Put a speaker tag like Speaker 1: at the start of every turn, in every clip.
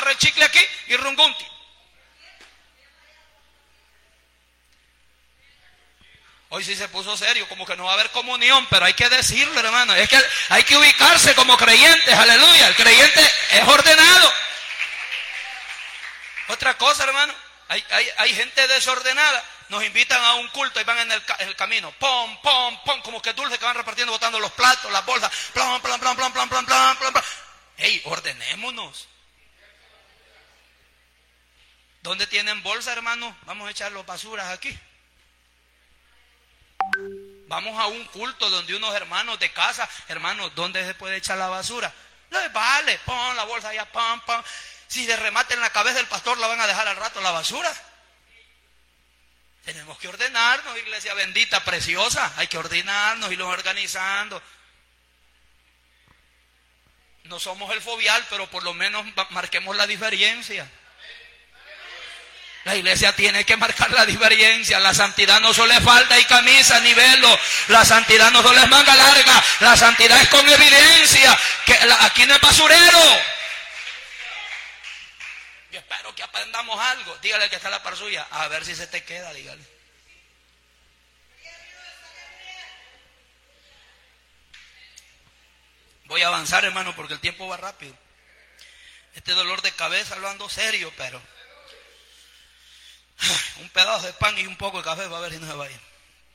Speaker 1: agarra el chicle aquí y rungunti. Hoy sí se puso serio, como que no va a haber comunión, pero hay que decirlo, hermano. Es que hay que ubicarse como creyentes, aleluya. El creyente es ordenado. Otra cosa, hermano, hay gente desordenada. Nos invitan a un culto y van en el camino, pom, pom, pom, como que dulce que van repartiendo, botando los platos, las bolsas, plan, plan, plan, plan, plan, plan, plan, plan, plan. Ey, ordenémonos. ¿Dónde tienen bolsa, hermano? Vamos a echar las basuras aquí. Vamos a un culto donde unos hermanos de casa, hermanos, ¿dónde se puede echar la basura? No, vale, pon la bolsa allá, pam, pam. Si de remate en la cabeza del pastor la van a dejar al rato la basura. Tenemos que ordenarnos, iglesia bendita, preciosa. Hay que ordenarnos y irnos organizando. No somos el fobial, pero por lo menos marquemos la diferencia. La iglesia tiene que marcar la diferencia. La santidad no solo es falda y camisa ni velo. La santidad no solo es manga larga. La santidad es con evidencia. Aquí no es basurero. Yo espero que aprendamos algo. Dígale que está la par suya. A ver si se te queda, dígale. Voy a avanzar, hermano, porque el tiempo va rápido. Este dolor de cabeza lo ando serio, pero un pedazo de pan y un poco de café para ver si no se va a ir.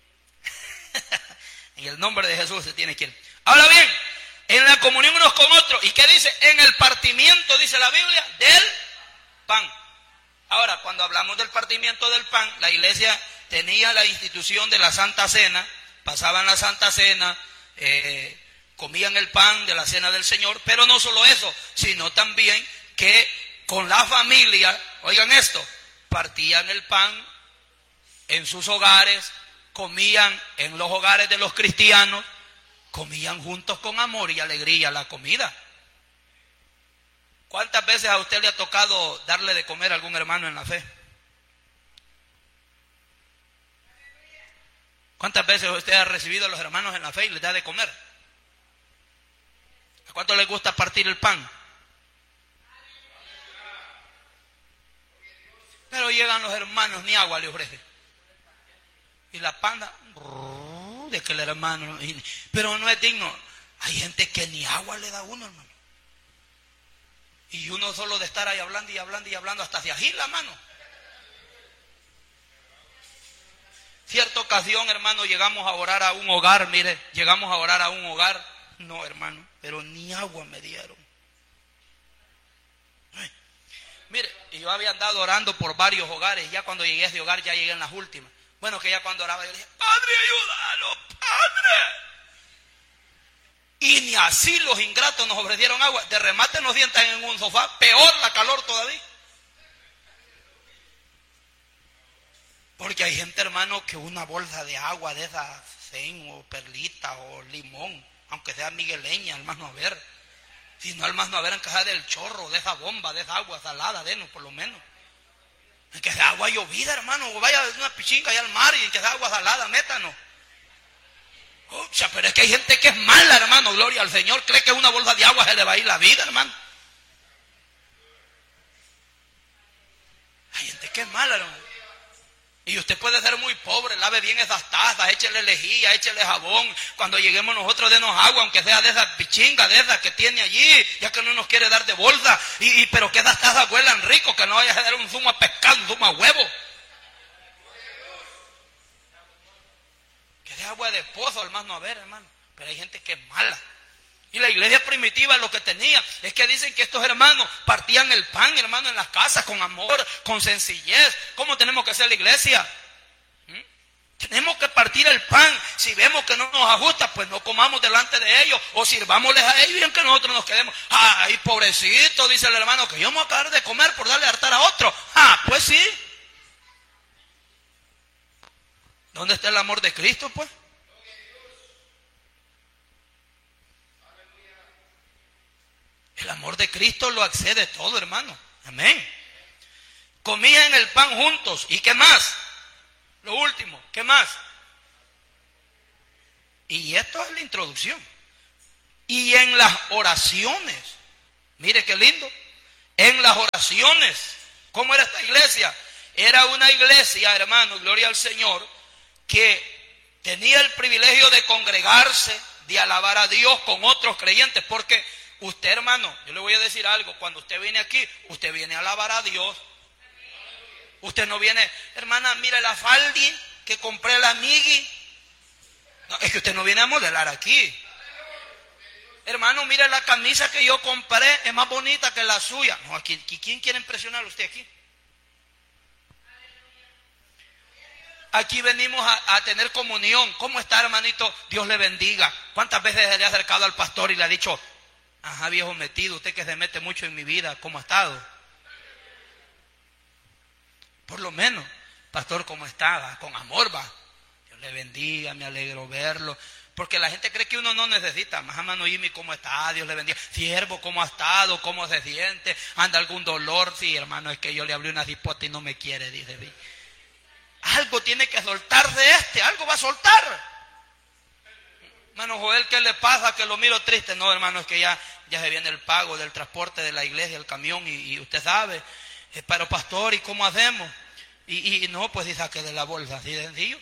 Speaker 1: En el nombre de Jesús se tiene que ir. Ahora bien, en la comunión unos con otros. ¿Y qué dice? En el partimiento, dice la Biblia, del pan. Ahora, cuando hablamos del partimiento del pan, la iglesia tenía la institución de la Santa Cena. Pasaban la Santa Cena, comían el pan de la Cena del Señor. Pero no solo eso, sino también que con la familia, oigan esto, partían el pan en sus hogares, comían en los hogares de los cristianos, comían juntos con amor y alegría la comida. ¿Cuántas veces a usted le ha tocado darle de comer a algún hermano en la fe? ¿Cuántas veces usted ha recibido a los hermanos en la fe y les da de comer? ¿A cuánto les gusta partir el pan? Pero llegan los hermanos, ni agua le ofrecen. Y la panda, de que el hermano, pero no es digno. Hay gente que ni agua le da a uno, hermano. Y uno solo de estar ahí hablando y hablando y hablando hasta se agila, mano. Cierta ocasión, hermano, llegamos a orar a un hogar, mire, llegamos a orar a un hogar. No, hermano, pero ni agua me dieron. Mire, y yo había andado orando por varios hogares. Ya cuando llegué a ese hogar, ya llegué en las últimas. Bueno, que ya cuando oraba, yo le dije, Padre, ayúdanos, Padre. Y ni así los ingratos nos ofrecieron agua. De remate nos sientan en un sofá, peor la calor todavía. Porque hay gente, hermano, que una bolsa de agua de esas, zen o perlita o limón, aunque sea migueleña, al más no haber. Si no, al más no haber en caja del chorro, de esa bomba, de esa agua salada, denos por lo menos. En que sea agua llovida, hermano, o vaya de una pichinga allá al mar y en que sea agua salada, métanos. Ucha, pero es que hay gente que es mala, hermano, gloria al Señor, cree que una bolsa de agua se le va a ir la vida, hermano. Hay gente que es mala, hermano. Y usted puede ser muy pobre, lave bien esas tazas, échele lejía, échele jabón. Cuando lleguemos nosotros, denos agua, aunque sea de esas pichingas, de esas que tiene allí, ya que no nos quiere dar de bolsa. Pero que esas tazas huelan rico, que no vaya a dar un zumo a pescado, un zumo a huevo. Que sea agua de pozo, al más no haber, hermano. Pero hay gente que es mala. Y la iglesia primitiva lo que tenía es que dicen que estos hermanos partían el pan, hermano, en las casas con amor, con sencillez. ¿Cómo tenemos que hacer la iglesia? Tenemos que partir el pan. Si vemos que no nos ajusta, pues no comamos delante de ellos o sirvámosles a ellos y en que nosotros nos quedemos. Ay, pobrecito, dice el hermano, que yo me voy a acabar de comer por darle hartar a otro. Pues sí. ¿Dónde está el amor de Cristo, pues? El amor de Cristo lo accede todo, hermano. Amén. Comían el pan juntos. ¿Y qué más? Lo último, ¿qué más? Y esto es la introducción. Y en las oraciones, mire qué lindo, en las oraciones. ¿Cómo era esta iglesia? Era una iglesia, hermano, gloria al Señor, que tenía el privilegio de congregarse, de alabar a Dios con otros creyentes. Porque usted, hermano, yo le voy a decir algo, cuando usted viene aquí, usted viene a alabar a Dios. Usted no viene, hermana, mire la faldi que compré la Migi. No, es que usted no viene a modelar aquí. Hermano, mire la camisa que yo compré, es más bonita que la suya. No, aquí, ¿quién quiere impresionar a usted aquí? Aquí venimos a tener comunión. ¿Cómo está, hermanito? Dios le bendiga. ¿Cuántas veces se le ha acercado al pastor y le ha dicho, ajá, viejo metido, usted que se mete mucho en mi vida, ¿cómo ha estado? Por lo menos, pastor, ¿cómo está? Va, con amor, va. Dios le bendiga, me alegro verlo. Porque la gente cree que uno no necesita. Más hermano Jimmy, ¿cómo está? Dios le bendiga. Siervo, ¿cómo ha estado? ¿Cómo se siente? ¿Anda algún dolor? Sí, hermano, es que yo le abrí una cipota y no me quiere, dice. Algo tiene que soltar de algo va a soltar. Hermano Joel, ¿qué le pasa? Que lo miro triste. No, hermano, es que ya se viene el pago del transporte de la iglesia, el camión, y usted sabe. Pero pastor, ¿y cómo hacemos? Y no, pues y saque de la bolsa, así de sencillo.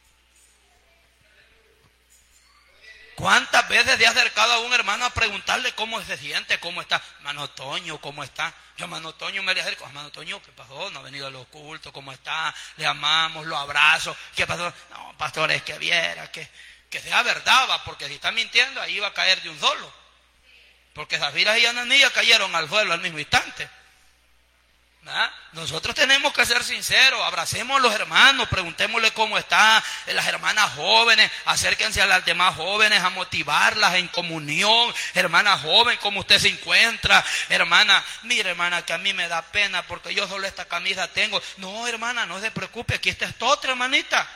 Speaker 1: ¿Cuántas veces se ha acercado a un hermano a preguntarle cómo se siente, cómo está? Hermano Toño, ¿cómo está? Yo, hermano Toño, me le acerco. Hermano Toño, ¿qué pasó? No ha venido a los cultos, ¿cómo está? Le amamos, lo abrazo. ¿Qué pasó? No, pastor, es que viera, que sea verdad, va, porque si está mintiendo, ahí va a caer de un solo. Porque Zafira y Ananías cayeron al suelo al mismo instante. ¿Ah? Nosotros tenemos que ser sinceros, abracemos a los hermanos, preguntémosle cómo está, las hermanas jóvenes, acérquense a las demás jóvenes a motivarlas en comunión. Hermana joven, ¿cómo usted se encuentra? Hermana, mire hermana, que a mí me da pena porque yo solo esta camisa tengo. No, hermana, no se preocupe, aquí está esta otra hermanita.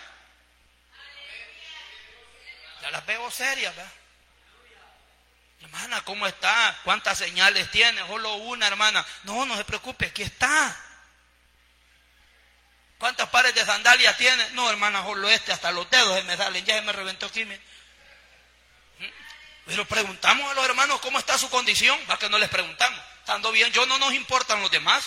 Speaker 1: Ya las veo serias, ¿verdad? Hermana, ¿cómo está? ¿Cuántas señales tiene? Solo una, hermana. No se preocupe, aquí está. ¿Cuántas pares de sandalias tiene? No, hermana, solo hasta los dedos se me salen, ya se me reventó aquí. Pero preguntamos a los hermanos cómo está su condición, para que no les preguntamos. Estando bien, no nos importan los demás.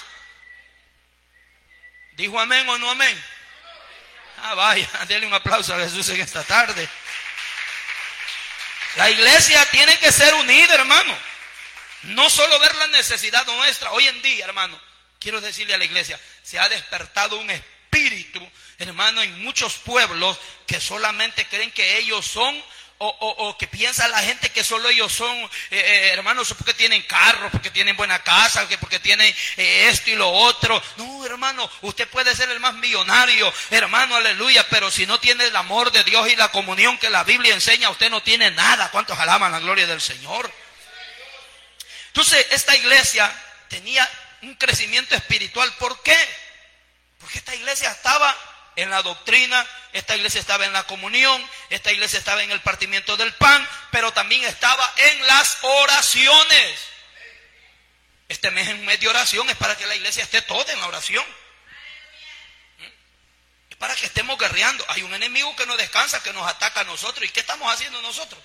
Speaker 1: ¿Dijo amén o no amén? Ah, vaya, denle un aplauso a Jesús en esta tarde. La iglesia tiene que ser unida, hermano. No solo ver la necesidad nuestra. Hoy en día, hermano, quiero decirle a la iglesia, se ha despertado un espíritu, hermano, en muchos pueblos que solamente creen que ellos son, o que piensa la gente que solo ellos son, hermanos, porque tienen carro, porque tienen buena casa, porque tienen esto y lo otro. No, hermano, usted puede ser el más millonario, hermano, aleluya, pero si no tiene el amor de Dios y la comunión que la Biblia enseña, usted no tiene nada. ¿Cuántos alaban la gloria del Señor? Entonces, esta iglesia tenía un crecimiento espiritual. ¿Por qué? Porque esta iglesia estaba en la doctrina, esta iglesia estaba en la comunión, esta iglesia estaba en el partimiento del pan, pero también estaba en las oraciones. Este mes es un mes de oración, es para que la iglesia esté toda en la oración. Es para que estemos guerreando. Hay un enemigo que no descansa, que nos ataca a nosotros. ¿Y qué estamos haciendo nosotros?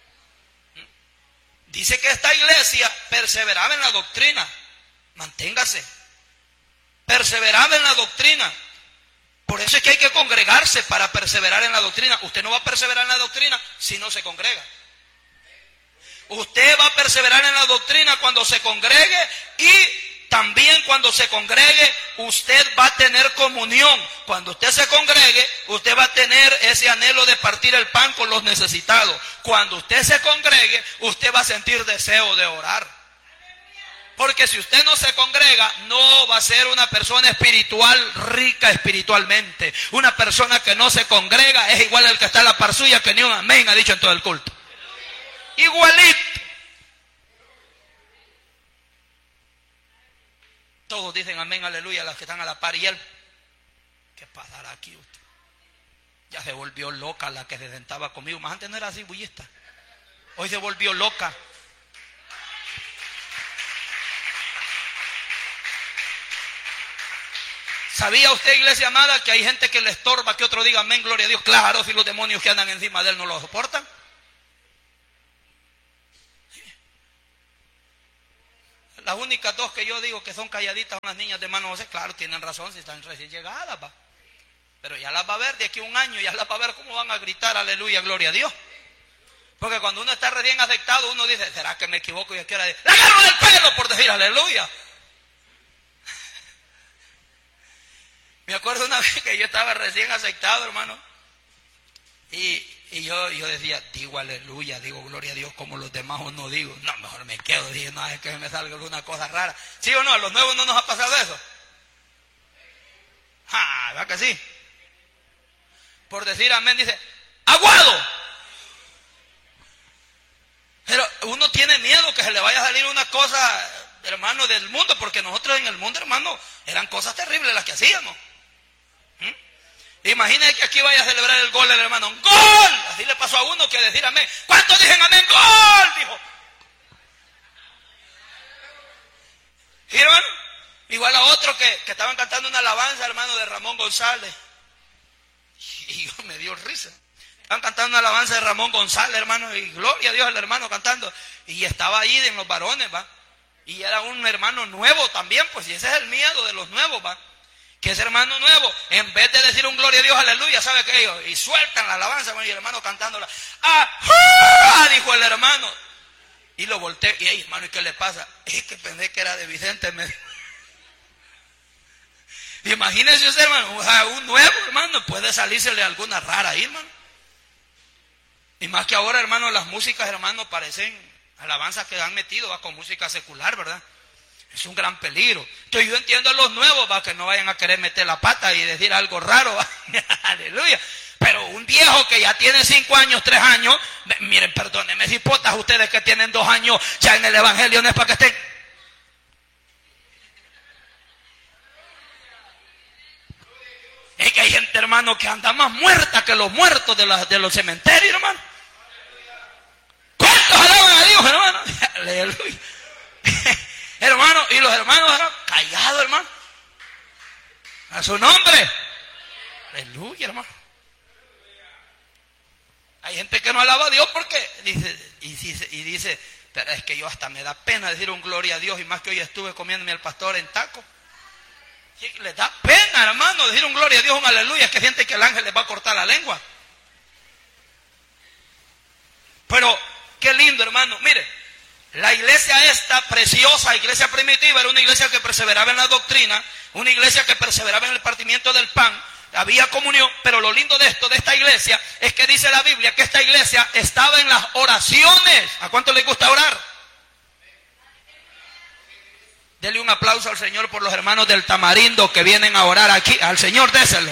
Speaker 1: Dice que esta iglesia perseveraba en la doctrina. Manténgase. Perseveraba en la doctrina. Por eso es que hay que congregarse para perseverar en la doctrina. Usted no va a perseverar en la doctrina si no se congrega. Usted va a perseverar en la doctrina cuando se congregue, y también cuando se congregue usted va a tener comunión. Cuando usted se congregue, usted va a tener ese anhelo de partir el pan con los necesitados. Cuando usted se congregue, usted va a sentir deseo de orar. Porque si usted no se congrega, no va a ser una persona espiritual, rica espiritualmente. Una persona que no se congrega es igual al que está en la par suya, que ni un amén ha dicho en todo el culto. Igualito. Todos dicen amén, aleluya, las que están a la par. Y él, ¿qué pasará aquí usted? Ya se volvió loca la que se sentaba conmigo. Más antes no era así, bullista. Hoy se volvió loca. ¿Sabía usted, iglesia amada, que hay gente que le estorba que otro diga amén, gloria a Dios? Claro, si los demonios que andan encima de él no lo soportan. las únicas dos que yo digo que son calladitas son las niñas de hermano José. Claro, tienen razón si están recién llegadas, va. Pero ya las va a ver de aquí a un año, ya las va a ver cómo van a gritar aleluya, gloria a Dios. Porque cuando uno está recién aceptado, uno dice, ¿será que me equivoco? Y aquí ahora dice, ¡la agarro del pelo! Por decir aleluya. Me acuerdo una vez que yo estaba recién aceptado, hermano. Y yo decía, digo aleluya, digo gloria a Dios, como los demás o no digo. No, mejor me quedo, dije, no, es que me salga alguna cosa rara. ¿Sí o no? A los nuevos no nos ha pasado eso. Ah, ¿verdad que sí? Por decir amén, dice, ¡aguado! Pero uno tiene miedo que se le vaya a salir una cosa, hermano, del mundo, porque nosotros en el mundo, hermano, eran cosas terribles las que hacíamos. Imagínese que aquí vaya a celebrar el gol del hermano. ¡Gol! Así le pasó a uno que decir amén. ¿Cuántos dicen amén? ¡Gol! Dijo. ¿Y hermano? Igual a otro que estaban cantando una alabanza, hermano, de Ramón González. Y yo me dio risa. Estaban cantando una alabanza de Ramón González, hermano, y gloria a Dios el hermano cantando. Y estaba ahí en los varones, va. Y era un hermano nuevo también, pues, y ese es el miedo de los nuevos, va. Que ese hermano nuevo, en vez de decir un gloria a Dios, aleluya, ¿sabe qué ellos? Y sueltan la alabanza, y el hermano cantándola. ¡Ah! Dijo el hermano. Y lo volteé, y hey, hermano, ¿y qué le pasa? Es que pensé que era de Vicente. Imagínese usted, hermano, un nuevo, hermano, puede salírsele alguna rara ahí, hermano. Y más que ahora, hermano, las músicas, hermano, parecen alabanzas que han metido, va, con música secular, ¿verdad? Es un gran peligro. Entonces yo entiendo a los nuevos, va, que no vayan a querer meter la pata y decir algo raro, va. Aleluya. Pero un viejo que ya tiene 5 años, 3 años, miren, perdónenme, si potas ustedes que tienen 2 años ya en el evangelio, no es para que estén. Es que hay gente, hermano, que anda más muerta que los muertos de los cementerios, hermano. ¿Cuántos alaban a Dios, hermano? Aleluya. Hermano, y los hermanos, hermano, callados, hermano. A su nombre. Aleluya, hermano. Hay gente que no alaba a Dios porque dice, pero es que yo hasta me da pena decir un gloria a Dios, y más que hoy estuve comiéndome al pastor en taco. Sí, les da pena, hermano, decir un gloria a Dios, un aleluya, es que siente que el ángel les va a cortar la lengua. Pero, qué lindo, hermano, mire. La iglesia esta, preciosa, iglesia primitiva, era una iglesia que perseveraba en la doctrina, una iglesia que perseveraba en el partimiento del pan, había comunión, pero lo lindo de esto, de esta iglesia, es que dice la Biblia que esta iglesia estaba en las oraciones. ¿A cuánto les gusta orar? Dele un aplauso al Señor por los hermanos del Tamarindo que vienen a orar aquí, al Señor déselo.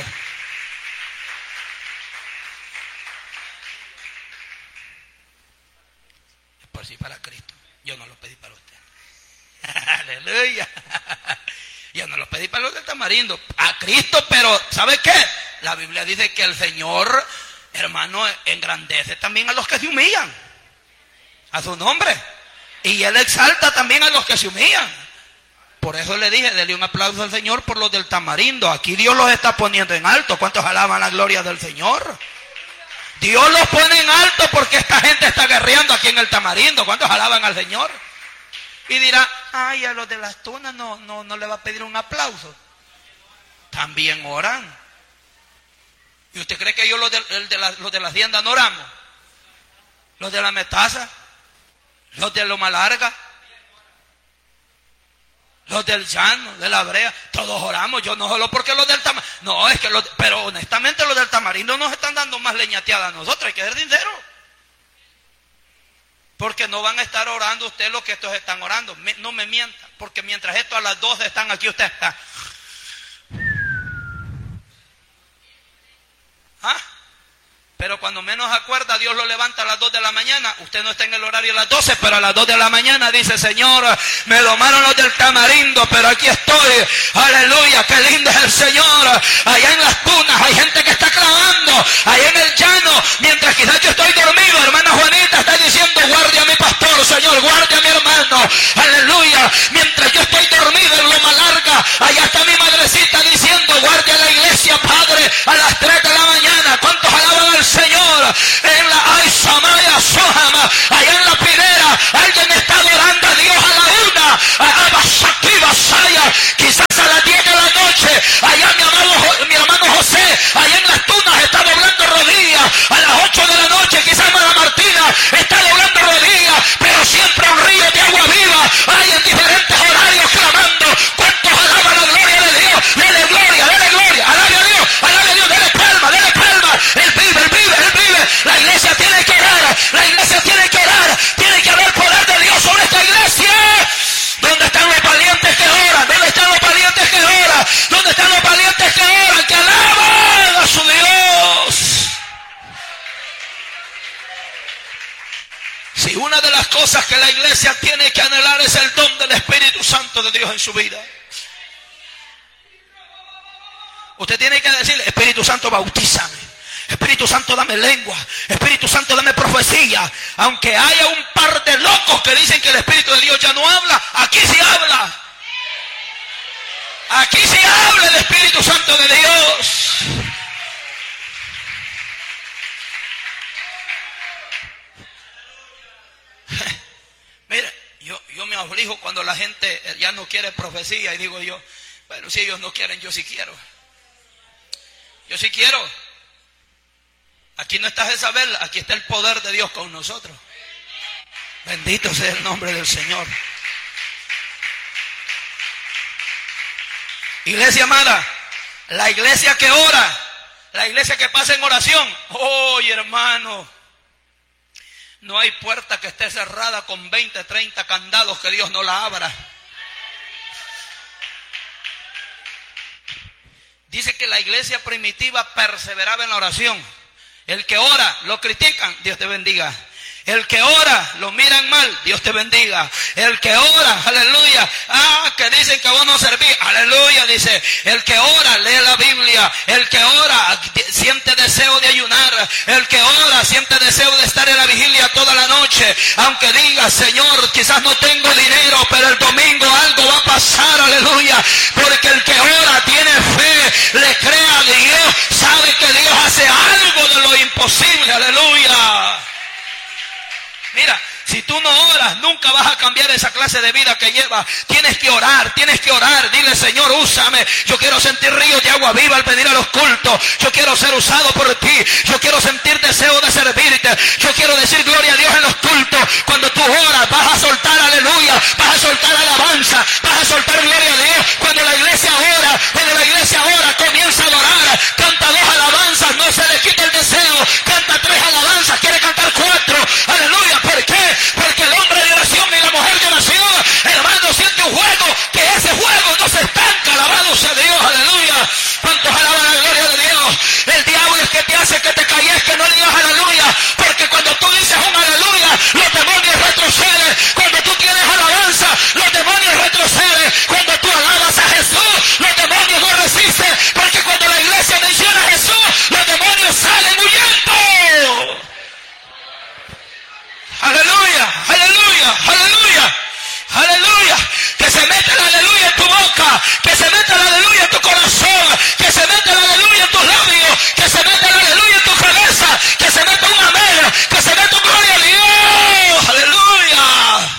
Speaker 1: Por si para Cristo. Yo no lo pedí para usted. Aleluya. Yo no lo pedí para los del Tamarindo. A Cristo, pero ¿sabe qué? La Biblia dice que el Señor, hermano, engrandece también a los que se humillan. A su nombre. Y Él exalta también a los que se humillan. Por eso le dije, dele un aplauso al Señor por los del Tamarindo. Aquí Dios los está poniendo en alto. ¿Cuántos alaban la gloria del Señor? Dios los pone en alto porque esta gente está guerreando aquí en el Tamarindo. ¿Cuántos alaban al Señor? Y dirá, ay, a los de las tunas no le va a pedir un aplauso. También oran. ¿Y usted cree que yo los de la hacienda no oramos? Los de la metaza, los de Loma Larga, los del llano, de la brea, todos oramos. Yo no solo porque los del Tamarindo, no, es que pero honestamente los del Tamarindo nos están dando más leñateada a nosotros, hay que ser sinceros. Porque no van a estar orando ustedes lo que estos están orando. No me mientan, porque mientras estos a las 12 están aquí, usted está. ¿Ah? Pero cuando menos acuerda, Dios lo levanta a las 2 de la mañana. Usted no está en el horario a las 12, pero a las 2 de la mañana dice, Señor, me domaron los del Tamarindo, pero aquí estoy. Aleluya, qué lindo es el Señor. Allá en las tunas hay gente que está clamando. Allá en el llano, mientras quizás yo estoy dormido, hermana Juanita está diciendo, guardia a mi pastor, Señor, guardia a mi hermano. Aleluya, mientras yo estoy dormido en Loma Larga, allá está mi madrecita diciendo, guardia a la iglesia, Padre, a las 3 de la mañana. ¿Cuántos alaban al Señor? En la Aisamaya Sohama, allá en la Pinera, alguien está adorando a Dios a la 1, que la iglesia tiene que anhelar es el don del Espíritu Santo de Dios en su vida. Usted tiene que decir: Espíritu Santo, bautízame. Espíritu Santo, dame lengua. Espíritu Santo, dame profecía. Aunque haya un par de locos que dicen que el Espíritu de Dios ya no habla, aquí sí habla. Aquí sí habla el Espíritu Santo de Dios. Mire, yo me aflijo cuando la gente ya no quiere profecía y digo yo: bueno, si ellos no quieren, yo sí quiero. Yo sí quiero. Aquí no está Jezabel, aquí está el poder de Dios con nosotros. Bendito sea el nombre del Señor. Iglesia amada, la iglesia que ora, la iglesia que pasa en oración, oye hermano, no hay puerta que esté cerrada con 20, 30 candados que Dios no la abra. Dice que la iglesia primitiva perseveraba en la oración. El que ora, lo critican, Dios te bendiga. El que ora, lo miran mal, Dios te bendiga. El que ora, aleluya, que dicen que vos no servís, aleluya, dice. El que ora, lee la Biblia. El que ora, siente deseo de ayunar. El que ora, siente deseo de estar en la vigilia toda la noche. Aunque diga: Señor, quizás no tengo dinero, pero el domingo algo va a pasar, aleluya. Porque el que ora tiene fe, le cree a Dios, sabe que Dios hace algo de lo imposible, aleluya. Mira, si tú no oras, nunca vas a cambiar esa clase de vida que llevas. Tienes que orar, dile: Señor, úsame. Yo quiero sentir ríos de agua viva al venir a los cultos. Yo quiero ser usado por ti. Yo quiero sentir deseo de servirte. Yo quiero decir gloria a Dios en los cultos. Cuando tú oras, vas a soltar aleluya, vas a soltar alabanza, vas a soltar gloria a Dios. Cuando la iglesia ora, comienza a adorar. Canta 2 alabanzas, no se le quita el deseo. Canta 3 alabanzas, quiere cantar 4. Aleluya, ¿por qué? Porque el hombre de oración y la mujer de oración, hermano, siente un juego, que ese juego no se estanca. Alabado sea Dios, aleluya. ¿Cuántos alaban la gloria de Dios? El diablo es que te hace que te calles, que no digas aleluya, porque cuando tú dices un aleluya, los demonios retroceden. Cuando tú tienes alabanza, los demonios retroceden. Cuando tú alabas a Jesús, los demonios no resisten, porque cuando la iglesia menciona a Jesús, los demonios salen huyendo. Aleluya, aleluya, aleluya, aleluya. Que se meta el aleluya en tu boca, que se meta el aleluya en tu corazón, que se meta el aleluya en tus labios, que se meta el aleluya en tu cabeza, que se meta un amén, que se meta un gloria a Dios. Aleluya.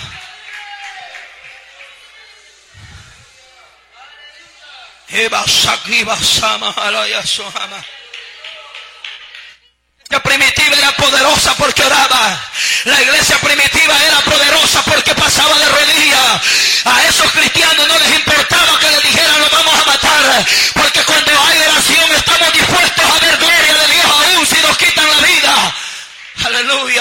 Speaker 1: La primitiva era poderosa porque oraba. La iglesia primitiva era poderosa porque pasaba de rodillas. A esos cristianos no les importaba que le dijeran: lo vamos a matar, porque cuando hay oración estamos dispuestos a ver gloria de Dios aún si nos quitan la vida. Aleluya.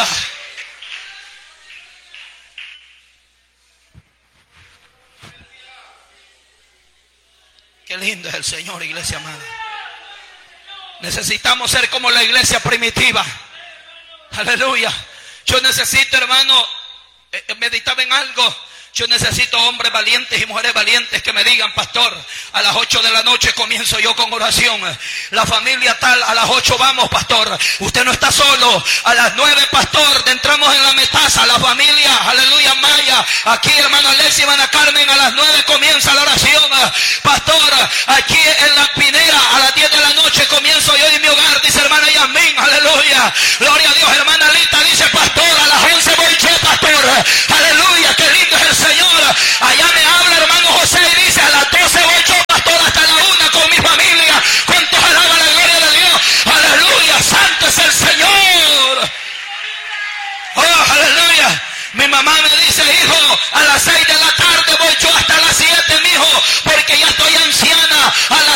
Speaker 1: Qué lindo es el Señor, iglesia amada. Necesitamos ser como la iglesia primitiva. Aleluya. Yo necesito, hermano, meditaba en algo. Yo necesito hombres valientes y mujeres valientes que me digan: pastor, a las 8 de la noche comienzo yo con oración. La familia tal, a las 8 vamos, pastor. Usted no está solo. A las 9, pastor, entramos en la metaza. La familia, aleluya, Maya. Aquí, hermano Alexis y hermana Carmen, a las 9 comienza la oración. Pastor, aquí en la Pinera, a las 10 de la noche comienzo yo en mi hogar, dice hermana Yasmín. Aleluya. Gloria a Dios, hermana Lita, dice: pastor, a las 11 voy yo, pastor. Aleluya, qué lindo es el Señor. Allá me habla hermano José y dice: a las 12 voy yo, pastor, hasta la 1 con mi familia. ¿Cuántos alaban la gloria de Dios? Aleluya, santo es el Señor. Oh, aleluya. Mi mamá me dice: hijo, a las 6 de la tarde voy yo hasta las 7, mijo, porque ya estoy anciana.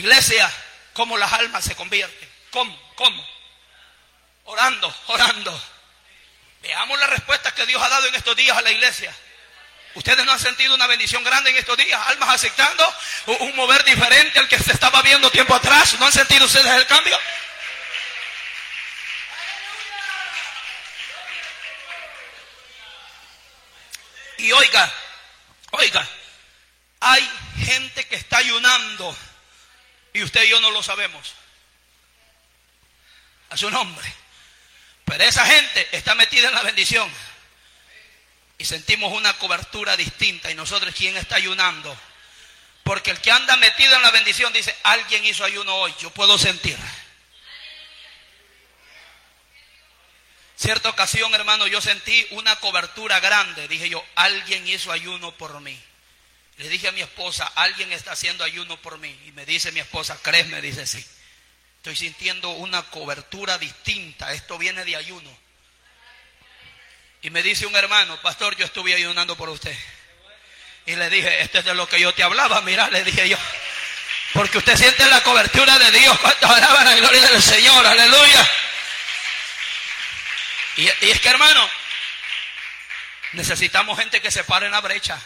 Speaker 1: Iglesia, ¿cómo las almas se convierten? ¿Cómo? Orando. Veamos la respuesta que Dios ha dado en estos días a la iglesia. ¿Ustedes no han sentido una bendición grande en estos días? Almas aceptando un mover diferente al que se estaba viendo tiempo atrás. ¿No han sentido ustedes el cambio? Y oiga, hay gente que está ayunando y usted y yo no lo sabemos. A su nombre. Pero esa gente está metida en la bendición. Y sentimos una cobertura distinta. Y nosotros, ¿quién está ayunando? Porque el que anda metido en la bendición dice, alguien hizo ayuno hoy, yo puedo sentir. Cierta ocasión, hermano, yo sentí una cobertura grande. Dije yo, alguien hizo ayuno por mí. Le dije a mi esposa, alguien está haciendo ayuno por mí. Y me dice mi esposa, ¿crees? Me dice, sí. Estoy sintiendo una cobertura distinta. Esto viene de ayuno. Y me dice un hermano, pastor, yo estuve ayunando por usted. Y le dije, esto es de lo que yo te hablaba. Mira, le dije yo, porque usted siente la cobertura de Dios. ¿Cuántos alaban la gloria del Señor? Aleluya. Y es que, hermano, necesitamos gente que se pare en la brecha.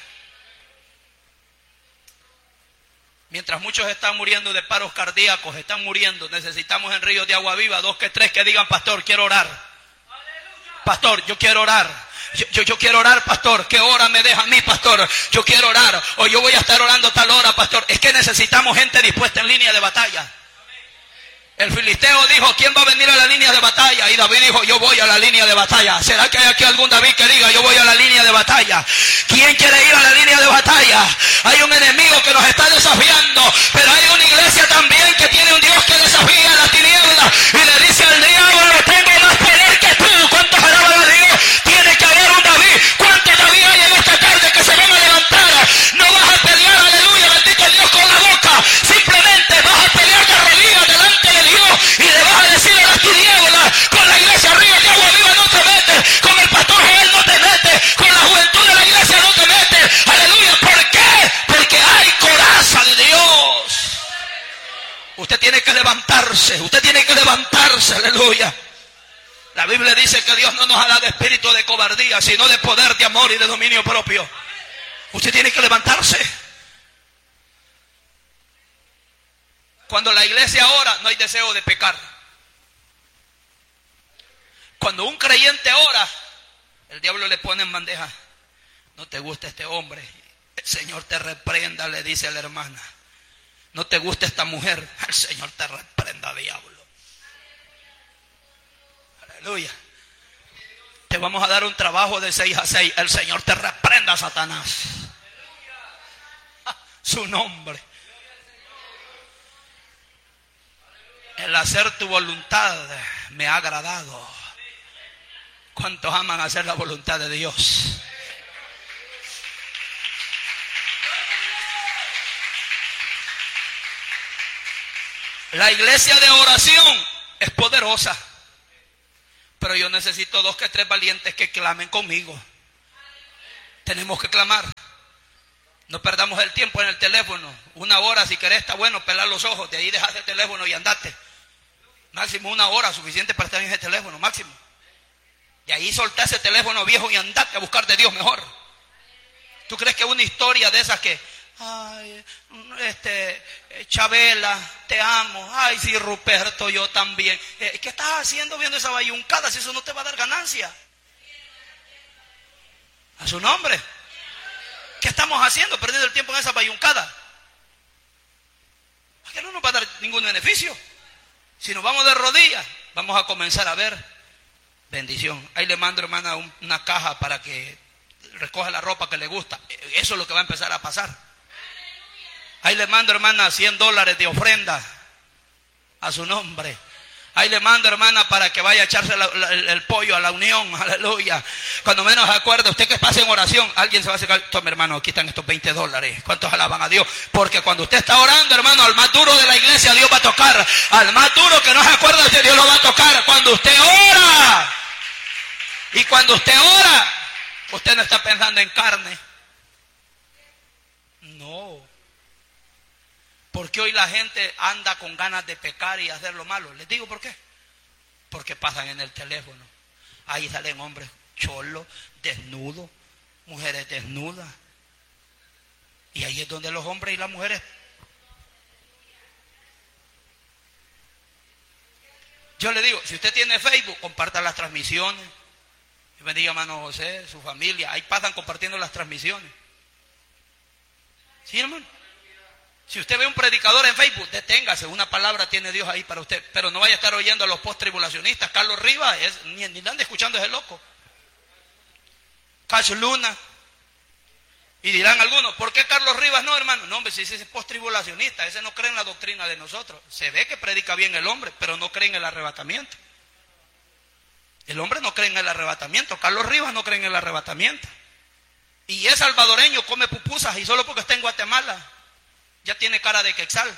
Speaker 1: Mientras muchos están muriendo de paros cardíacos, están muriendo, necesitamos en ríos de agua viva 2 que 3 que digan, pastor, quiero orar. Pastor, yo quiero orar. Yo quiero orar, pastor. ¿Qué hora me deja a mí, pastor? Yo quiero orar. O yo voy a estar orando tal hora, pastor. Es que necesitamos gente dispuesta en línea de batalla. El filisteo dijo, ¿quién va a venir a la línea de batalla? Y David dijo, yo voy a la línea de batalla. ¿Será que hay aquí algún David que diga, yo voy a la línea de batalla? ¿Quién quiere ir a la línea de batalla? Hay un enemigo que nos está desafiando, pero hay una iglesia también que tiene un Dios que desafía a la tiniebla y le dice al diablo, tengo más poder que tú. ¿Cuántos alaban a Dios? Tiene que haber un David. ¿Cuántos David hay en esta tarde que se van a levantar? No vas a pelear, aleluya, bendito Dios, con la boca. Simplemente vas a pelear de rodillas delante de Dios y le vas a decir a las tinieblas, con la iglesia arriba de agua viva no te metes, con el pastor Joel no te metes, con la juventud de la iglesia no te metes. Aleluya. ¿Por qué? Porque hay coraza de Dios. Usted tiene que levantarse, aleluya. La Biblia dice que Dios no nos ha dado espíritu de cobardía, sino de poder, de amor y de dominio propio. Usted tiene que levantarse. Cuando la iglesia ora, no hay deseo de pecar. Cuando un creyente ora, el diablo le pone en bandeja, no te gusta este hombre, el Señor te reprenda, le dice a la hermana. No te gusta esta mujer, el Señor te reprenda, diablo. Aleluya. Te vamos a dar un trabajo de 6 a 6, el Señor te reprenda, Satanás. Su nombre. El hacer tu voluntad me ha agradado. ¿Cuántos aman hacer la voluntad de Dios? La iglesia de oración es poderosa, pero yo necesito 2 que 3 valientes que clamen conmigo. Tenemos que clamar. No perdamos el tiempo en el teléfono. 1 hora, si querés, está bueno, pelar los ojos. De ahí dejas el teléfono y andate. Máximo 1 hora, suficiente para estar en ese teléfono, máximo. Y ahí soltá ese teléfono viejo y andate a buscar de Dios mejor. ¿Tú crees que una historia de esas que, ay, Chabela, te amo, ay, sí, Ruperto, yo también? ¿Qué estás haciendo viendo esa bayuncada si eso no te va a dar ganancia? A su nombre. ¿Qué estamos haciendo? Perdiendo el tiempo en esa bayuncada. Que no nos va a dar ningún beneficio. Si nos vamos de rodillas, vamos a comenzar a ver bendición. Ahí le mando, hermana, una caja para que recoja la ropa que le gusta. Eso es lo que va a empezar a pasar. Ahí le mando, hermana, $100 de ofrenda a su nombre. Ahí le mando, hermana, para que vaya a echarse el pollo a la unión. Aleluya. Cuando menos acuerde, usted que pase en oración, alguien se va a acercar. Tome, hermano, aquí están estos $20. ¿Cuántos alaban a Dios? Porque cuando usted está orando, hermano, al más duro de la iglesia, Dios va a tocar. Al más duro que no se acuerda de Dios, lo va a tocar. Cuando usted ora. Y cuando usted ora, usted no está pensando en carne. No. ¿Por qué hoy la gente anda con ganas de pecar y hacer lo malo? Les digo por qué. Porque pasan en el teléfono. Ahí salen hombres cholos, desnudos, mujeres desnudas. Y ahí es donde los hombres y las mujeres. Yo le digo, si usted tiene Facebook, comparta las transmisiones. Que bendiga hermano José, su familia. Ahí pasan compartiendo las transmisiones. ¿Sí, hermano? Si usted ve un predicador en Facebook, deténgase. Una palabra tiene Dios ahí para usted. Pero no vaya a estar oyendo a los post-tribulacionistas. Carlos Rivas, ni ande escuchando ese loco. Cash Luna. Y dirán algunos, ¿por qué Carlos Rivas no, hermano? No, hombre, si ese es post-tribulacionista, ese no cree en la doctrina de nosotros. Se ve que predica bien el hombre, pero no cree en el arrebatamiento. El hombre no cree en el arrebatamiento. Carlos Rivas no cree en el arrebatamiento. Y es salvadoreño, come pupusas, y solo porque está en Guatemala, ya tiene cara de quetzal.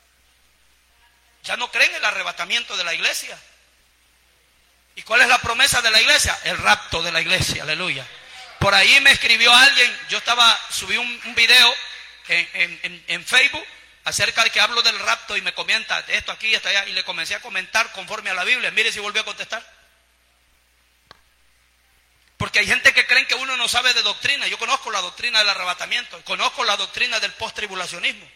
Speaker 1: Ya no cree en el arrebatamiento de la iglesia. ¿Y cuál es la promesa de la iglesia? El rapto de la iglesia, aleluya. Por ahí me escribió alguien, subí un video en Facebook acerca de que hablo del rapto y me comenta esto aquí y esto allá, y le comencé a comentar conforme a la Biblia. Mire si volvió a contestar. Porque hay gente que creen que uno no sabe de doctrina. Yo conozco la doctrina del arrebatamiento, conozco la doctrina del post-tribulacionismo.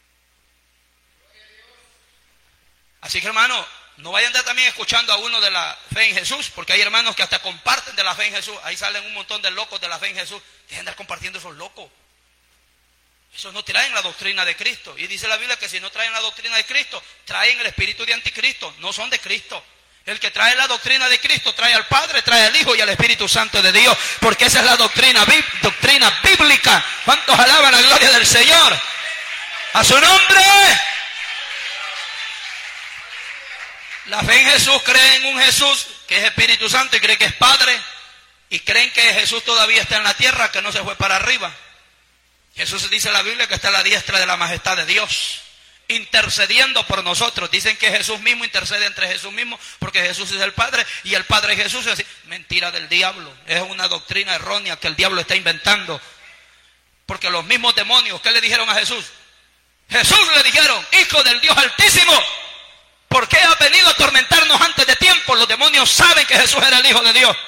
Speaker 1: Así que, hermano, no vayan a andar también escuchando a uno de la fe en Jesús, porque hay hermanos que hasta comparten de la fe en Jesús. Ahí salen un montón de locos de la fe en Jesús. Dejen de andar compartiendo esos locos. Esos no traen la doctrina de Cristo. Y dice la Biblia que si no traen la doctrina de Cristo, traen el espíritu de anticristo. No son de Cristo. El que trae la doctrina de Cristo trae al Padre, trae al Hijo y al Espíritu Santo de Dios. Porque esa es la doctrina bíblica. ¿Cuántos alaban la gloria del Señor? ¡A su nombre! La fe en Jesús cree en un Jesús que es Espíritu Santo y cree que es Padre. Y creen que Jesús todavía está en la tierra, que no se fue para arriba. Jesús dice en la Biblia que está a la diestra de la majestad de Dios, intercediendo por nosotros. Dicen que Jesús mismo intercede entre Jesús mismo, porque Jesús es el Padre y el Padre es Jesús. Es así. Mentira del diablo. Es una doctrina errónea que el diablo está inventando. Porque los mismos demonios, ¿qué le dijeron a Jesús? Jesús le dijeron, Hijo del Dios Altísimo, ¿por qué has venido a atormentarnos antes de tiempo? Los demonios saben que Jesús era el Hijo de Dios.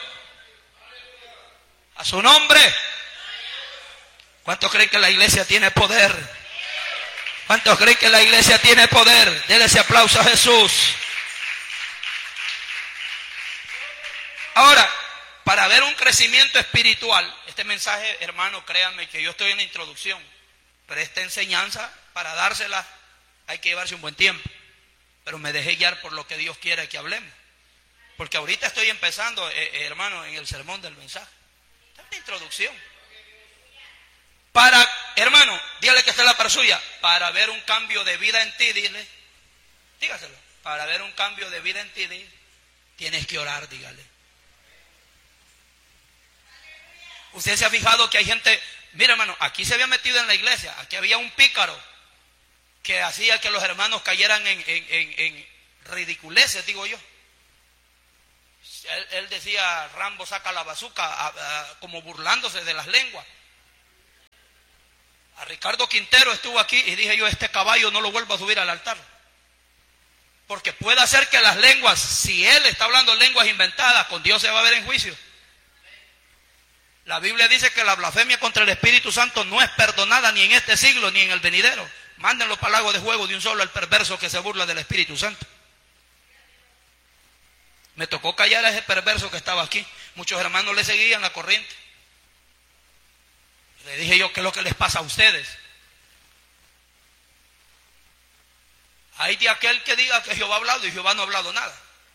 Speaker 1: A su nombre. ¿Cuántos creen que la iglesia tiene poder? ¿Cuántos creen que la iglesia tiene poder? Denle ese aplauso a Jesús. Ahora, para ver un crecimiento espiritual, este mensaje, hermano, créanme que yo estoy en la introducción, pero esta enseñanza, para dársela, hay que llevarse un buen tiempo. Pero me dejé guiar por lo que Dios quiere que hablemos. Porque ahorita estoy empezando, hermano, en el sermón del mensaje. Esta es la introducción. Hermano, dígale que está la par suya. Para ver un cambio de vida en ti, dígaselo. Para ver un cambio de vida en ti, tienes que orar, dígale. Usted se ha fijado que hay gente, mira hermano, aquí se había metido en la iglesia, aquí había un pícaro que hacía que los hermanos cayeran en ridiculeces, digo yo. Él decía, Rambo saca la bazuca, como burlándose de las lenguas. A Ricardo Quintero estuvo aquí y dije yo, este caballo no lo vuelvo a subir al altar. Porque puede ser que las lenguas, si él está hablando lenguas inventadas, con Dios se va a ver en juicio. La Biblia dice que la blasfemia contra el Espíritu Santo no es perdonada ni en este siglo ni en el venidero. Mándenlo para el lago de fuego de un solo al perverso que se burla del Espíritu Santo. Me tocó callar a ese perverso que estaba aquí. Muchos hermanos le seguían la corriente. Le dije yo, ¿qué es lo que les pasa a ustedes? Hay de aquel que diga que Jehová ha hablado y Jehová no ha hablado nada.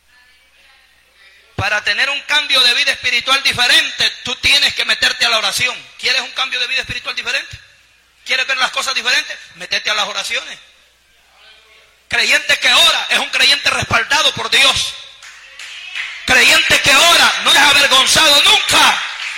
Speaker 1: Para tener un cambio de vida espiritual diferente, tú tienes que meterte a la oración. ¿Quieres un cambio de vida espiritual diferente? ¿Quieres ver las cosas diferentes? Métete a las oraciones. Creyente que ora es un creyente respaldado por Dios. Creyente que ora no es avergonzado nunca.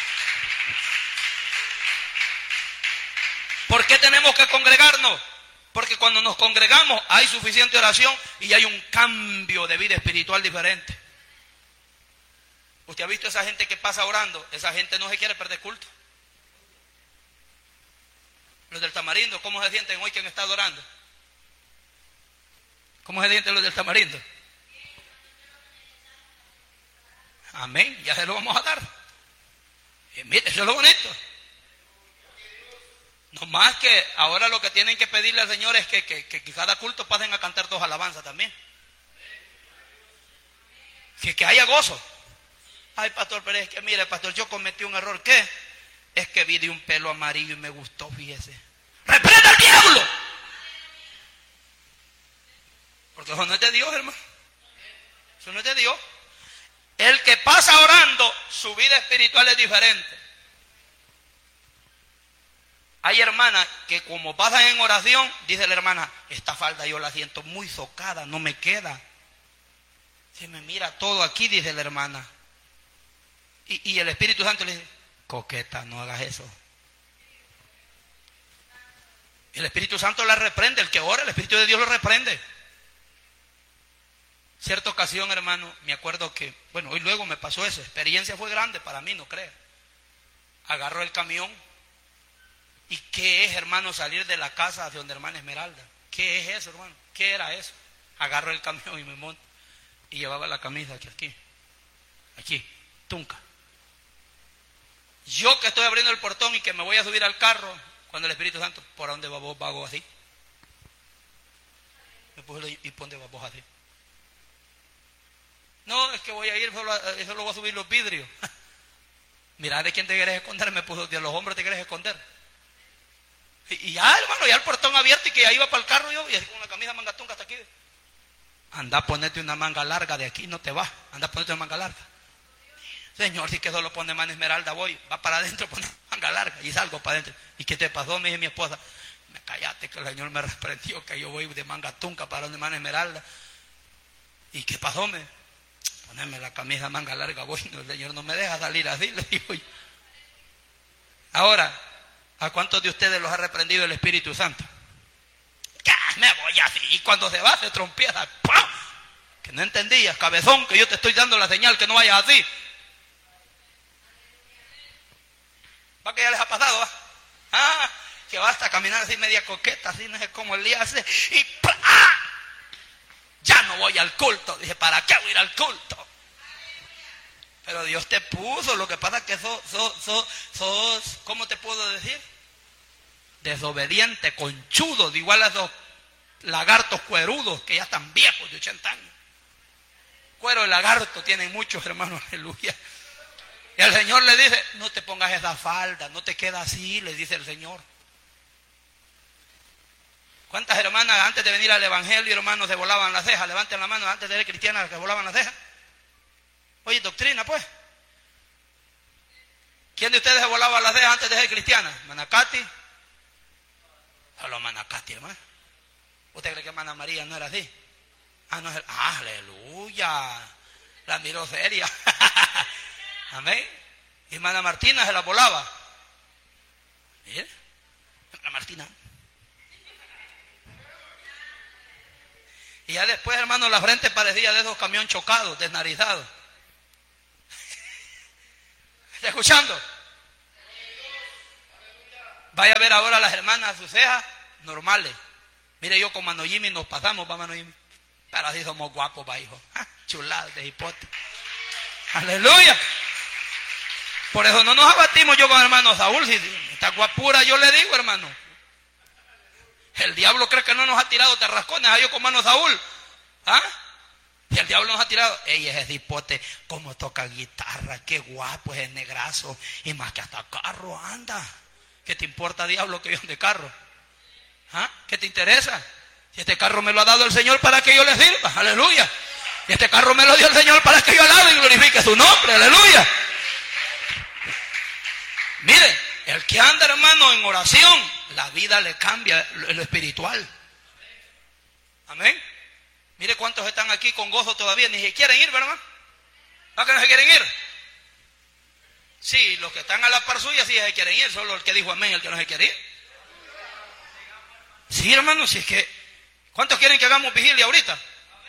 Speaker 1: ¿Por qué tenemos que congregarnos? Porque cuando nos congregamos hay suficiente oración y hay un cambio de vida espiritual diferente. ¿Usted ha visto esa gente que pasa orando? Esa gente no se quiere perder culto. Los del Tamarindo, ¿cómo se sienten hoy que han estado orando? ¿Cómo se dienten los del tamarindo? Amén, ya se lo vamos a dar. Y mire, eso es lo bonito. No más que ahora lo que tienen que pedirle al Señor es que cada culto pasen a cantar dos alabanzas también. Que haya gozo. Ay, pastor, pero es que mire, pastor, yo cometí un error. ¿Qué? Es que vi de un pelo amarillo y me gustó, fíjese. ¡Reprenda al diablo! Porque eso no es de Dios, hermano. Eso no es de Dios. El que pasa orando, su vida espiritual es diferente. Hay hermanas que como pasan en oración, dice la hermana, esta falda yo la siento muy socada, no me queda. Se me mira todo aquí, dice la hermana. Y el Espíritu Santo le dice, coqueta, no hagas eso. El Espíritu Santo la reprende, el que ora, el Espíritu de Dios lo reprende. Cierta ocasión, hermano, me acuerdo que, bueno, hoy luego me pasó eso, experiencia fue grande para mí, no creas. Agarro el camión, ¿y qué es, hermano, salir de la casa de donde hermana Esmeralda? ¿Qué es eso, hermano? ¿Qué era eso? Agarro el camión y me monto, y llevaba la camisa aquí, tunca. Yo que estoy abriendo el portón y que me voy a subir al carro, cuando el Espíritu Santo, ¿por dónde va vos, vago así? Me puso, ¿y por dónde va vos así? No, es que voy a ir, solo voy a subir los vidrios. Mira, ¿de quién te quieres esconder? Me puso, de los hombres te quieres esconder. Y ya, hermano, ya el portón abierto y que ya iba para el carro yo, y así con la camisa mangatunga hasta aquí. Anda a ponerte una manga larga, de aquí no te vas. Anda a ponerte una manga larga. Señor, si que solo pone mano Esmeralda, voy, va para adentro, pone manga larga y salgo para adentro. ¿Y qué te pasó? Me dice mi esposa. Me callaste que el Señor me reprendió que yo voy de manga tunca para donde mano Esmeralda. ¿Y qué pasó? Ponerme la camisa manga larga, voy, no, el Señor no me deja salir así, le digo yo. Ahora, ¿a cuántos de ustedes los ha reprendido el Espíritu Santo? ¡Ya, me voy así! Y cuando se va, se trompieza. ¡Pum! Que no entendías, cabezón, que yo te estoy dando la señal que no vayas así. ¿Va que ya les ha pasado? ¿Va? Ah, que basta caminar así media coqueta, así no sé cómo el día hace. Y ¡ah! Ya no voy al culto. Dije, ¿para qué voy a ir al culto? Pero Dios te puso, lo que pasa es que sos, ¿cómo te puedo decir? Desobediente, conchudo, de igual a esos lagartos cuerudos que ya están viejos de 80 años. Cuero de lagarto tienen muchos, hermanos, aleluya. Y el Señor le dice, no te pongas esa falda, no te queda así, le dice el Señor. ¿Cuántas hermanas antes de venir al evangelio, hermanos, se volaban las cejas? Levanten la mano antes de ser cristianas que volaban las cejas. Oye, doctrina, pues. ¿Quién de ustedes se volaba las cejas antes de ser cristiana? ¿Manacati? Solo Manacati, hermano. ¿Usted cree que Mana María no era así? Ah, no es. Aleluya. La miró seria. Amén. Y Mana Martina se la volaba. Mire, Mana Martina. Y ya después, hermano, la frente parecía de esos camiones chocados, desnarizados. ¿Está escuchando? Vaya a ver ahora a las hermanas a sus cejas normales. Mire, yo con Mano Jimmy nos pasamos, va Mano Jimmy. Pero así somos guapos, va, hijo. Chuladas de hipote. Aleluya. Por eso no nos abatimos yo con el hermano Saúl. Si está guapura, yo le digo, hermano. El diablo cree que no nos ha tirado terrascones a yo con hermano Saúl. ¿Ah? Y el diablo nos ha tirado. Ey, ese hipote, cómo toca guitarra, qué guapo es el negrazo. Y más que hasta carro anda. ¿Qué te importa, diablo, que yo ande carro? ¿Ah? ¿Qué te interesa? Si este carro me lo ha dado el Señor para que yo le sirva, aleluya. Y este carro me lo dio el Señor para que yo alabe y glorifique su nombre, aleluya. Mire, el que anda, hermano, en oración, la vida le cambia lo espiritual. Amén. Mire cuántos están aquí con gozo todavía, ni se quieren ir, ¿verdad? ¿No que no se quieren ir? Sí, los que están a la par suya sí se quieren ir, solo el que dijo amén, el que no se quiere ir. Sí, hermano, si es que, ¿cuántos quieren que hagamos vigilia ahorita?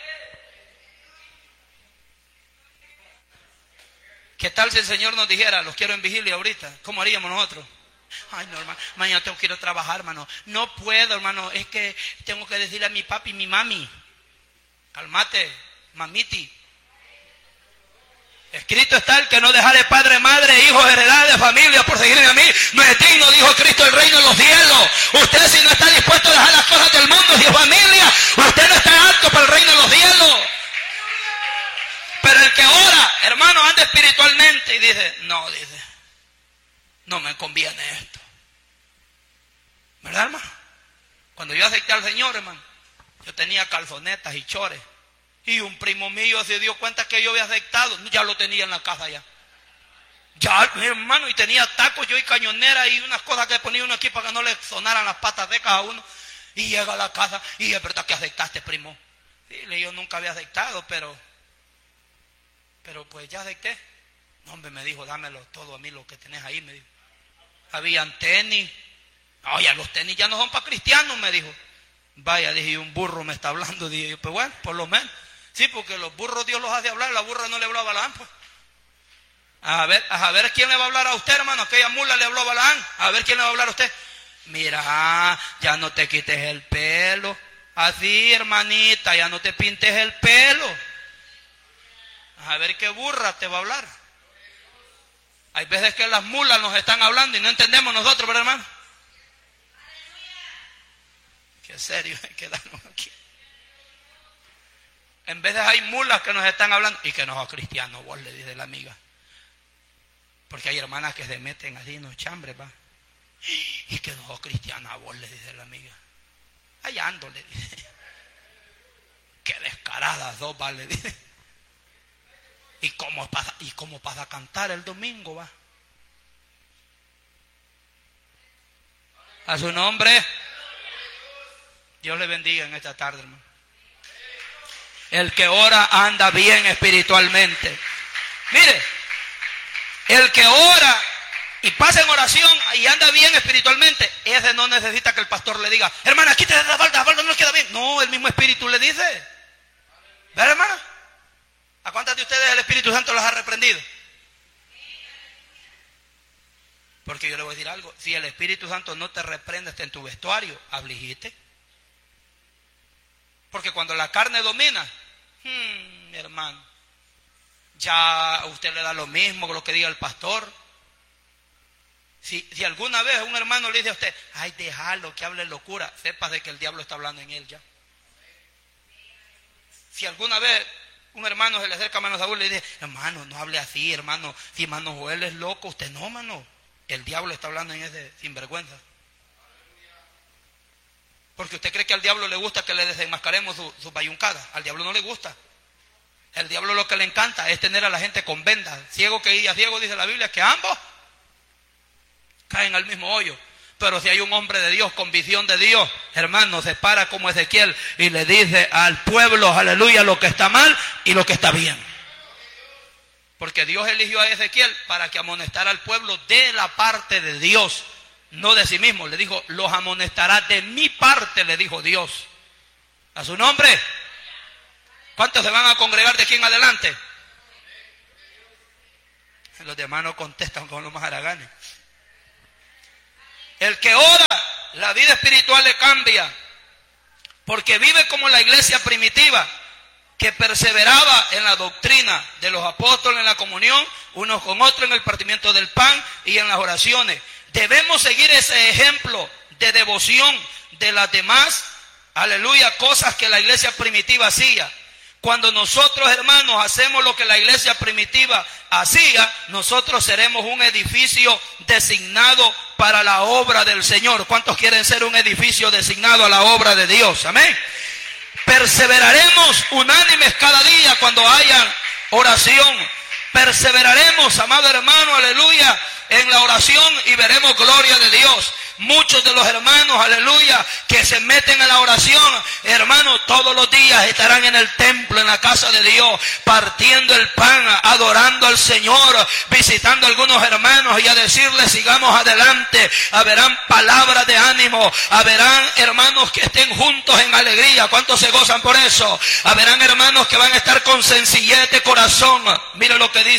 Speaker 1: ¿Qué tal si el Señor nos dijera, los quiero en vigilia ahorita? ¿Cómo haríamos nosotros? Ay, no, hermano, mañana tengo que ir a trabajar, hermano. No puedo, hermano, es que tengo que decirle a mi papi y mi mami. Cálmate, mamiti. Escrito está: el que no dejare padre, madre, hijos, heredad de familia por seguirme a mí, no es digno, dijo Cristo, el reino de los cielos. Usted, si no está dispuesto a dejar las cosas del mundo y su familia, usted no está apto para el reino de los cielos. Pero el que ora, hermano, anda espiritualmente y dice, no me conviene esto. ¿Verdad, hermano? Cuando yo acepté al Señor, hermano, yo tenía calzonetas y chores. Y un primo mío se dio cuenta que yo había aceptado, ya lo tenía en la casa ya. Ya, hermano, y tenía tacos yo y cañonera y unas cosas que ponía uno aquí para que no le sonaran las patas secas a uno. Y llega a la casa y es verdad que aceptaste, primo. Dile, yo nunca había aceptado, pero pues ya acepté. No, hombre, me dijo, dámelo todo a mí lo que tenés ahí, me dijo. Habían tenis. Oye, los tenis ya no son para cristianos, me dijo. Vaya, dije, y un burro me está hablando. Dije yo, pues bueno, por lo menos. Sí, porque los burros Dios los hace hablar, la burra no le habló a Balaam, pues. A ver quién le va a hablar a usted, hermano. Aquella mula le habló a Balaam. A ver quién le va a hablar a usted. Mira, ya no te quites el pelo. Así, hermanita, ya no te pintes el pelo. A ver qué burra te va a hablar. Hay veces que las mulas nos están hablando y no entendemos nosotros, ¿verdad, hermano? Qué serio hay que darnos aquí. En veces hay mulas que nos están hablando y que no son cristianos, vos le dice la amiga. Porque hay hermanas que se meten así, no chambres, va. Y que no son cristianas, vos le dice la amiga. Allá ando, le dice. Qué descaradas dos, va, le dice. ¿Y cómo pasa a cantar el domingo, va? A su nombre. Dios le bendiga en esta tarde, hermano. El que ora anda bien espiritualmente. Mire, el que ora y pasa en oración y anda bien espiritualmente, ese no necesita que el pastor le diga, hermana, quítese la falda no le queda bien. No, el mismo Espíritu le dice. ¿Verdad, hermana? ¿A cuántas de ustedes el Espíritu Santo las ha reprendido? Porque yo le voy a decir algo, si el Espíritu Santo no te reprende en tu vestuario, afligite. Porque cuando la carne domina, hermano, ya a usted le da lo mismo que lo que diga el pastor. Si alguna vez un hermano le dice a usted, ay, déjalo que hable locura, sepa de que el diablo está hablando en él ya. Si alguna vez un hermano se le acerca a hermano Saúl y le dice, hermano, no hable así, hermano, si hermano Joel es loco, usted no, hermano, el diablo está hablando en ese sinvergüenza. Porque usted cree que al diablo le gusta que le desenmascaremos su bayuncada. Al diablo no le gusta. El diablo lo que le encanta es tener a la gente con vendas. Ciego que guía ciego, dice la Biblia, que ambos caen al mismo hoyo. Pero si hay un hombre de Dios con visión de Dios, hermano, se para como Ezequiel y le dice al pueblo, aleluya, lo que está mal y lo que está bien. Porque Dios eligió a Ezequiel para que amonestara al pueblo de la parte de Dios. No de sí mismo, le dijo, los amonestará de mi parte, le dijo Dios. A su nombre. ¿Cuántos se van a congregar de aquí en adelante? Los demás no contestan con los más haraganes. El que ora, la vida espiritual le cambia. Porque vive como la iglesia primitiva, que perseveraba en la doctrina de los apóstoles, en la comunión, unos con otros, en el partimiento del pan y en las oraciones. Debemos seguir ese ejemplo de devoción de las demás, aleluya, cosas que la iglesia primitiva hacía. Cuando nosotros, hermanos, hacemos lo que la iglesia primitiva hacía, nosotros seremos un edificio designado para la obra del Señor. ¿Cuántos quieren ser un edificio designado a la obra de Dios? Amén. Perseveraremos unánimes cada día cuando haya oración. Perseveraremos, amado hermano, aleluya, en la oración y veremos gloria de Dios. Muchos de los hermanos, aleluya, que se meten en la oración, hermanos, todos los días estarán en el templo, en la casa de Dios, partiendo el pan, adorando al Señor, visitando a algunos hermanos y a decirles, sigamos adelante. Haberán palabras de ánimo, haberán hermanos que estén juntos en alegría. ¿Cuántos se gozan por eso? Haberán hermanos que van a estar con sencillez de corazón. Mire lo que dice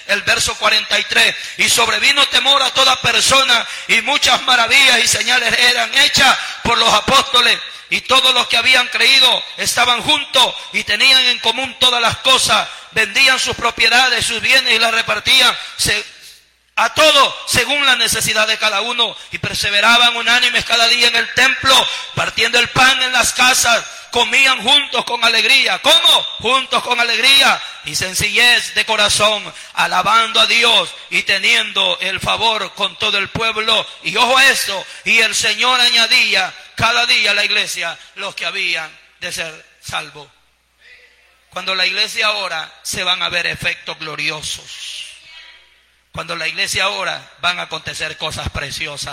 Speaker 1: el verso 43. Y sobrevino temor a toda persona, y muchas maravillas y señales eran hechas por los apóstoles. Y todos los que habían creído estaban juntos y tenían en común todas las cosas. Vendían sus propiedades, sus bienes y las repartían a todos según la necesidad de cada uno. Y perseveraban unánimes cada día en el templo, partiendo el pan en las casas. Comían juntos con alegría. ¿Cómo? Juntos con alegría y sencillez de corazón, alabando a Dios y teniendo el favor con todo el pueblo. Y ojo a esto, y el Señor añadía cada día a la iglesia los que habían de ser salvos. Cuando la iglesia ora, se van a ver efectos gloriosos. Cuando la iglesia ora, van a acontecer cosas preciosas.